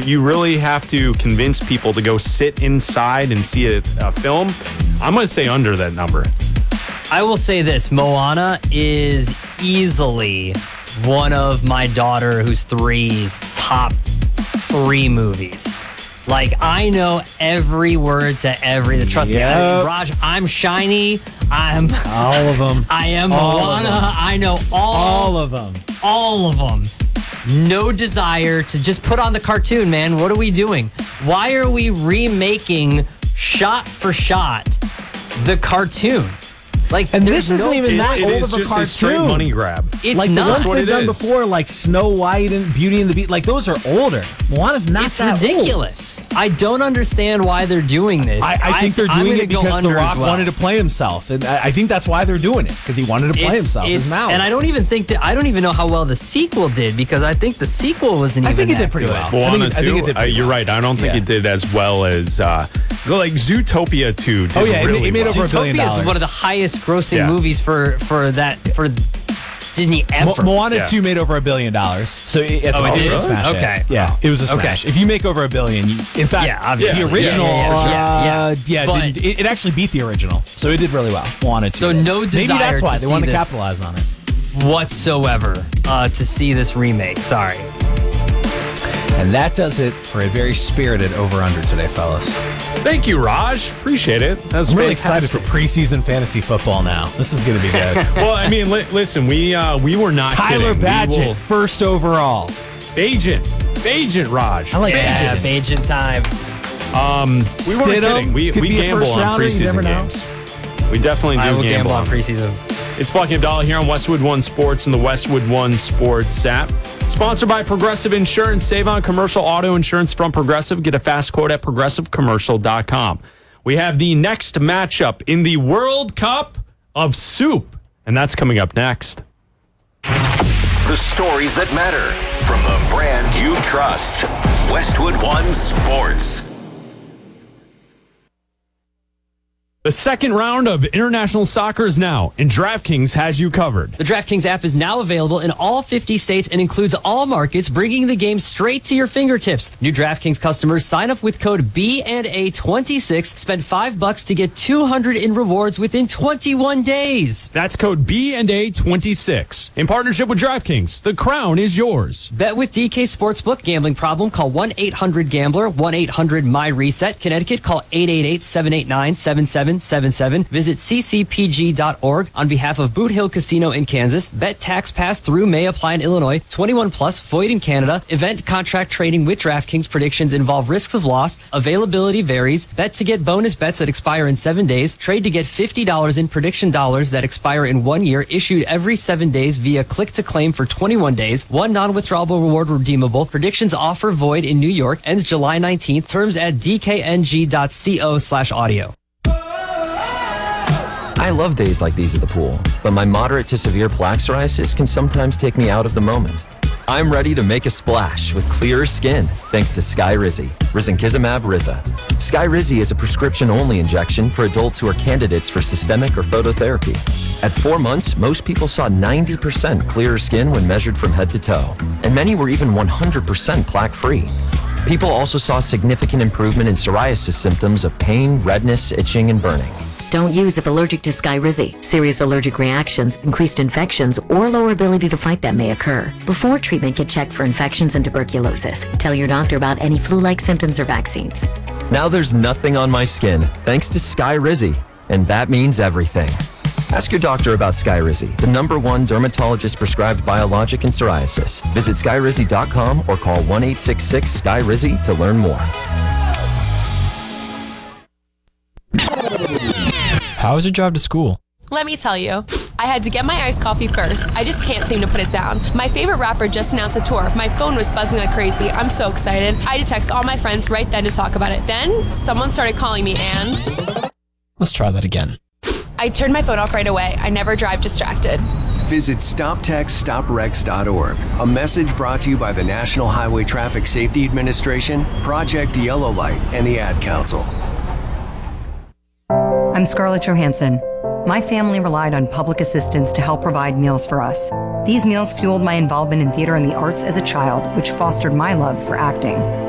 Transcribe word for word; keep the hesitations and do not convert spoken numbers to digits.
you really have to convince people to go sit inside and see a, a film. I'm going to say under that number. I will say this. Moana is easily one of my daughter, who's three's, top three movies. Like, I know every word to every. Trust yep. me, I, Raj, I'm shiny. I'm all of them. I am all Moana. I know all all, of them. All of them. No desire to just put on the cartoon, man. What are we doing? Why are we remaking shot for shot the cartoon? Like, and this isn't no, even that it, old it is of a just cartoon. a straight money grab. It's like not. the ones they've done is. before, like Snow White and Beauty and the Beast. Like, those are older. Moana's not it's that ridiculous. old. I don't understand why they're doing this. I, I think they're I'm doing it go because The Rock well. wanted to play himself, and I, I think that's why they're doing it, because he wanted to play it's, himself. It's, his mouth. And I don't even think that I don't even know how well the sequel did, because I think the sequel wasn't I even. think it that did pretty good. well. Moana I think, I think it did uh, you're well. right. I don't think yeah. it did as well as uh, like Zootopia two did. Oh yeah, really it made well. over a billion Zootopia dollars. is one of the highest grossing Yeah. movies for for that for Disney ever. Mo- Moana Yeah. two made over a billion dollars. So it, Oh, it was did? a smash hit. Okay. Yeah, it was a Okay. smash. If you make over a billion, you, in fact, Yeah, obviously. the original, Yeah, yeah, yeah, yeah. uh, yeah, But- didn't- it, it actually beat the original, so it did really well. Moana two. So no desire Maybe that's why to they see want to this. capitalize on it. whatsoever uh, to see this remake. Sorry. And that does it for a very spirited over-under today, fellas. Thank you, Raj. Appreciate it. That's I'm really fantastic. excited for preseason fantasy football now. This is going to be good. Well, I mean, li- listen, we uh, we were not Tyler kidding. Badgett, We will- first overall. Agent. Agent, Raj. I like Yeah, Badgett. Agent time. Um, we weren't Stidham kidding. We, could we be a gamble first on rounder, you never preseason know. games. We definitely do I will gamble, gamble on on preseason. It's Bucky Abdallah here on Westwood One Sports and the Westwood One Sports app. Sponsored by Progressive Insurance. Save on commercial auto insurance from Progressive. Get a fast quote at progressive commercial dot com. We have the next matchup in the World Cup of Soup, and that's coming up next. The stories that matter from the brand you trust. Westwood One Sports. The second round of international soccer is now, and DraftKings has you covered. The DraftKings app is now available in all fifty states and includes all markets, bringing the game straight to your fingertips. New DraftKings customers sign up with code B and A twenty-six, spend five bucks to get two hundred in rewards within twenty-one days. That's code B and A twenty-six. In partnership with DraftKings, the crown is yours. Bet with D K Sportsbook. Gambling problem? Call one eight hundred gambler, one eight hundred M Y reset. Connecticut, call eight eight eight, seven eight nine, seven seven seven seven. Visit c c p g dot org on behalf of Boot Hill Casino in Kansas. Bet tax pass through may apply in Illinois. twenty-one plus, void in Canada. Event contract trading with DraftKings. Predictions involve risks of loss. Availability varies. Bet to get bonus bets that expire in seven days. Trade to get fifty dollars in prediction dollars that expire in one year. Issued every seven days via click to claim for twenty-one days. One non-withdrawable reward redeemable. Predictions offer void in New York. Ends July nineteenth. Terms at d k n g dot co slash audio. I love days like these at the pool, but my moderate to severe plaque psoriasis can sometimes take me out of the moment. I'm ready to make a splash with clearer skin thanks to Skyrizi, risankizumab Riza. Skyrizi is a prescription-only injection for adults who are candidates for systemic or phototherapy. At four months, most people saw ninety percent clearer skin when measured from head to toe, and many were even one hundred percent plaque-free. People also saw significant improvement in psoriasis symptoms of pain, redness, itching, and burning. Don't use if allergic to Skyrizi. Serious allergic reactions, increased infections, or lower ability to fight them may occur. Before treatment, get checked for infections and tuberculosis. Tell your doctor about any flu-like symptoms or vaccines. Now there's nothing on my skin thanks to Skyrizi, and that means everything. Ask your doctor about Skyrizi, the number one dermatologist-prescribed biologic in psoriasis. Visit skyrizi dot com or call one eight six six, S K Y R I Z I to learn more. How was your drive to school? Let me tell you, I had to get my iced coffee first. I just can't seem to put it down. My favorite rapper just announced a tour. My phone was buzzing like crazy. I'm so excited. I had to text all my friends right then to talk about it. Then someone started calling me and... Let's try that again. I turned my phone off right away. I never drive distracted. Visit stop text stop wrecks dot org. A message brought to you by the National Highway Traffic Safety Administration, Project Yellow Light, and the Ad Council. I'm Scarlett Johansson. My family relied on public assistance to help provide meals for us. These meals fueled my involvement in theater and the arts as a child, which fostered my love for acting.